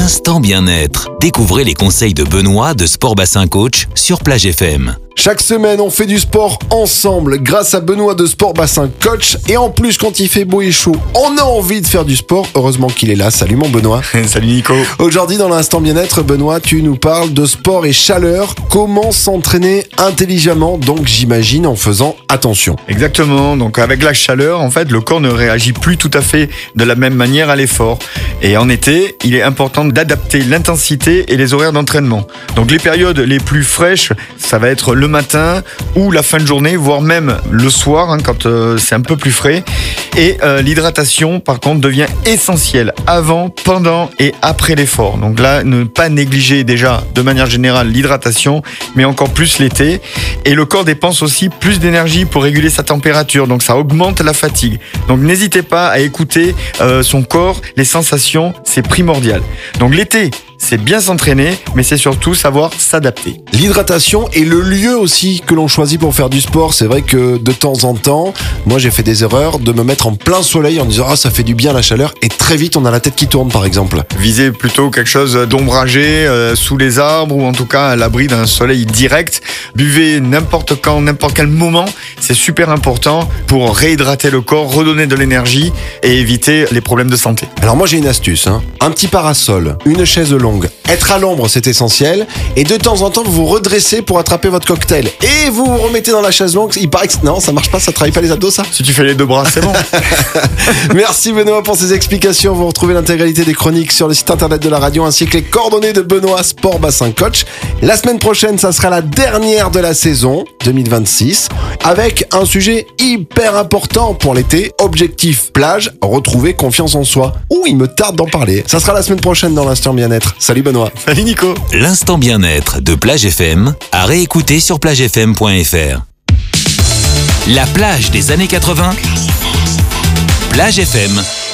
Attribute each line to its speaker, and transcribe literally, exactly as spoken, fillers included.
Speaker 1: L'instant bien-être. Découvrez les conseils de Benoît de Sport Bassin Coach sur Plage F M.
Speaker 2: Chaque semaine, on fait du sport ensemble grâce à Benoît de Sport Bassin Coach. Et en plus, quand il fait beau et chaud, on a envie de faire du sport. Heureusement qu'il est là. Salut mon Benoît.
Speaker 3: Salut Nico.
Speaker 2: Aujourd'hui, dans l'instant bien-être, Benoît, tu nous parles de sport et chaleur. Comment s'entraîner intelligemment, donc j'imagine en faisant attention.
Speaker 3: Exactement. Donc avec la chaleur, en fait, le corps ne réagit plus tout à fait de la même manière à l'effort. Et en été, il est important d'adapter l'intensité et les horaires d'entraînement. Donc les périodes les plus fraîches, ça va être le matin ou la fin de journée, voire même le soir, hein, quand euh, c'est un peu plus frais. Et euh, l'hydratation, par contre, devient essentielle avant, pendant et après l'effort. Donc là, ne pas négliger déjà, de manière générale, l'hydratation, mais encore plus l'été. Et le corps dépense aussi plus d'énergie pour réguler sa température, donc ça augmente la fatigue. Donc n'hésitez pas à écouter euh, son corps, les sensations, c'est primordial. Donc l'été, c'est bien s'entraîner, mais c'est surtout savoir s'adapter.
Speaker 2: L'hydratation est le lieu aussi que l'on choisit pour faire du sport. C'est vrai que de temps en temps, moi j'ai fait des erreurs de me mettre en plein soleil en disant « Ah, ça fait du bien la chaleur » et très vite on a la tête qui tourne par exemple.
Speaker 3: Visez plutôt quelque chose d'ombragé, euh, sous les arbres ou en tout cas à l'abri d'un soleil direct. Buvez n'importe quand, n'importe quel moment. C'est super important pour réhydrater le corps, redonner de l'énergie et éviter les problèmes de santé.
Speaker 2: Alors moi j'ai une astuce, hein. Un petit parasol, une chaise longue. Être à l'ombre, c'est essentiel. Et de temps en temps, vous vous redressez pour attraper votre cocktail. Et vous vous remettez dans la chaise longue. Il paraît que non, ça marche pas, ça travaille pas les abdos, ça.
Speaker 3: Si tu fais les deux bras, c'est bon.
Speaker 2: Merci Benoît pour ces explications. Vous retrouvez l'intégralité des chroniques sur le site internet de la radio ainsi que les coordonnées de Benoît Sport Bassin Coach. La semaine prochaine, ça sera la dernière de la saison deux mille vingt-six avec un sujet hyper important pour l'été. Objectif plage, retrouver confiance en soi. Ouh, il me tarde d'en parler. Ça sera la semaine prochaine dans l'instant bien-être. Salut Benoît.
Speaker 3: Salut Nico.
Speaker 1: L'instant bien-être de Plage F M à réécouter sur plage f m point f r. La plage des années quatre-vingts. Plage F M.